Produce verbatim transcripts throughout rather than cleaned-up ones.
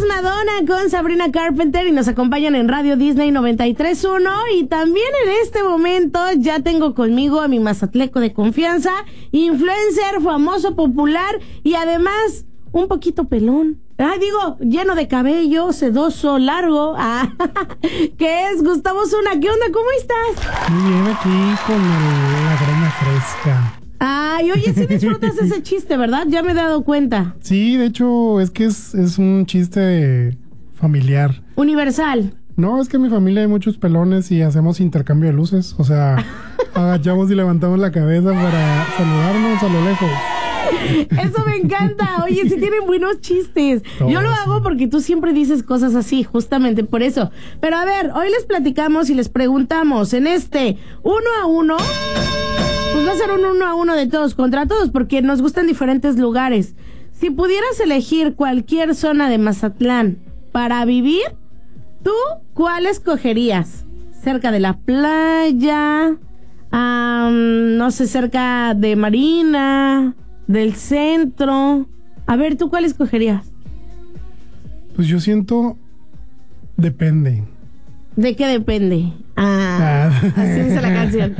Madonna con Sabrina Carpenter y nos acompañan en Radio Disney noventa y tres punto uno. Y también en este momento ya tengo conmigo a mi mazatleco de confianza, influencer, famoso, popular y además un poquito pelón. Ay, digo, lleno de cabello, sedoso, largo, ah, que es Gustavo Zuna. ¿Qué onda? ¿Cómo estás? Muy bien, aquí con el, la greña fresca. Ay, oye, sí disfrutas ese chiste, ¿verdad? Ya me he dado cuenta. Sí, de hecho, es que es, es un chiste familiar. Universal. No, es que en mi familia hay muchos pelones y hacemos intercambio de luces. O sea, agachamos y levantamos la cabeza para saludarnos a lo lejos. Eso me encanta. Oye, sí tienen buenos chistes. Todo Yo lo sí. hago porque tú siempre dices cosas así, justamente por eso. Pero a ver, hoy les platicamos y les preguntamos en este uno a uno. Pues va a ser un uno a uno de todos contra todos porque nos gustan diferentes lugares. Si pudieras elegir cualquier zona de Mazatlán para vivir, ¿tú cuál escogerías? ¿Cerca de la playa? Um, no sé, cerca de Marina, del centro. A ver, ¿tú cuál escogerías? Pues yo siento... Depende. ¿De qué depende? Ah, Ah. así dice la canción.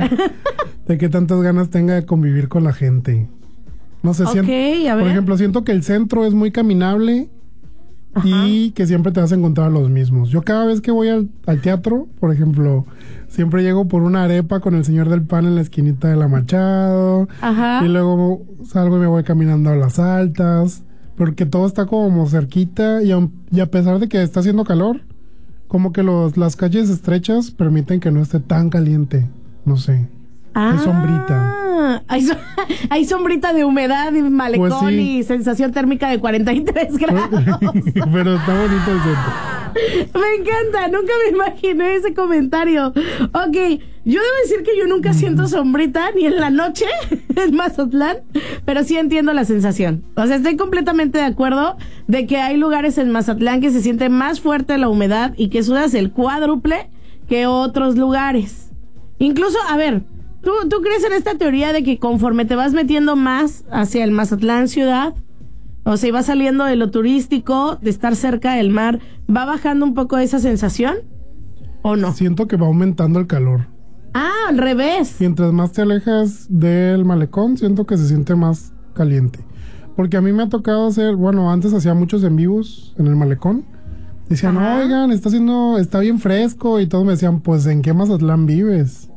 De qué tantas ganas tenga de convivir con la gente. No sé, Ok, siento, a ver. por ejemplo, siento que el centro es muy caminable. Ajá. Y que siempre te vas a encontrar a los mismos. Yo cada vez que voy al, al teatro, por ejemplo, siempre llego por una arepa con el señor del pan en la esquinita de la Machado. Ajá. Y luego salgo y me voy caminando a las altas. Porque todo está como cerquita. Y a, y a pesar de que está haciendo calor, como que los, las calles estrechas permiten que no esté tan caliente. No sé. Ah, Hay sombrita. Hay, so- hay sombrita de humedad y malecón Pues sí. y sensación térmica de cuarenta y tres grados. Pero está bonito el centro. Me encanta, nunca me imaginé ese comentario. Ok, yo debo decir que yo nunca siento sombrita ni en la noche en Mazatlán, pero sí entiendo la sensación. O sea, estoy completamente de acuerdo de que hay lugares en Mazatlán que se siente más fuerte la humedad y que sudas el cuádruple que otros lugares. Incluso, a ver, ¿tú, ¿tú crees en esta teoría de que conforme te vas metiendo más hacia el Mazatlán ciudad, o sea, va saliendo de lo turístico, de estar cerca del mar, ¿va bajando un poco esa sensación? ¿O no? Siento que va aumentando el calor. Ah, al revés. Mientras más te alejas del malecón, siento que se siente más caliente. Porque a mí me ha tocado hacer, bueno, antes hacía muchos en vivos en el malecón. Decían, Ajá. oigan, está haciendo, está bien fresco. Y todos me decían, pues, ¿en qué Mazatlán vives?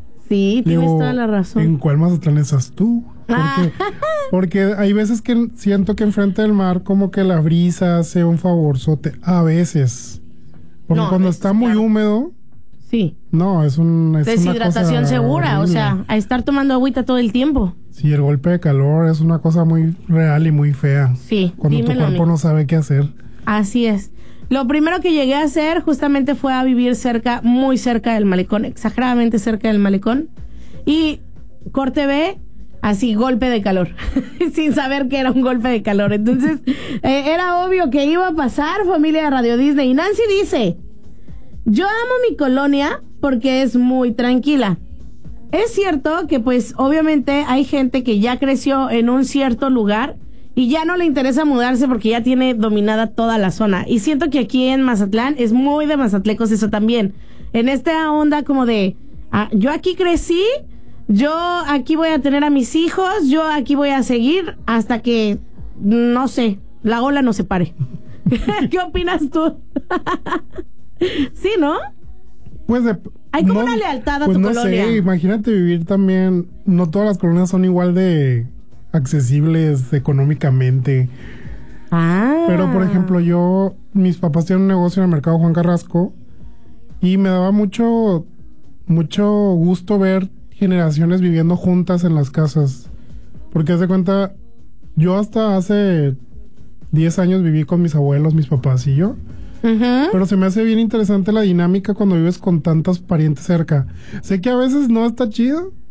Sí, tienes Digo, toda la razón. ¿en cuál Mazatlán estás tú? Porque, Ah. porque hay veces que siento que enfrente del mar como que la brisa hace un favorzote. A veces. Porque No, a cuando veces, está muy claro. húmedo, Sí. no, es, un, es Deshidratación una cosa segura, o horrible. sea, a estar tomando agüita todo el tiempo. Sí, el golpe de calor es una cosa muy real y muy fea. Sí, Cuando tu dímelo a cuerpo mí. no sabe qué hacer. Así es. Lo primero que llegué a hacer justamente fue a vivir cerca, muy cerca del malecón, exageradamente cerca del malecón. Y corte B, así golpe de calor, sin saber que era un golpe de calor. Entonces, eh, era obvio que iba a pasar, familia de Radio Disney. Y Nancy dice, yo amo mi colonia porque es muy tranquila. Es cierto que pues obviamente hay gente que ya creció en un cierto lugar y ya no le interesa mudarse porque ya tiene dominada toda la zona. Y siento que aquí en Mazatlán es muy de mazatlecos eso también. En esta onda como de, ah, yo aquí crecí, yo aquí voy a tener a mis hijos, yo aquí voy a seguir hasta que, no sé, la ola no se pare. ¿Qué opinas tú? Sí, ¿no? Pues de, Hay como una lealtad a pues tu no colonia. sé, imagínate vivir también. No todas las colonias son igual de accesibles económicamente. Ah. Pero por ejemplo, yo, mis papás tienen un negocio en el mercado Juan Carrasco y me daba mucho, mucho gusto ver generaciones viviendo juntas en las casas. Porque haz de cuenta, yo hasta hace diez años viví con mis abuelos, mis papás y yo. Uh-huh. Pero se me hace bien interesante la dinámica cuando vives con tantos parientes cerca. Sé que a veces no está chido,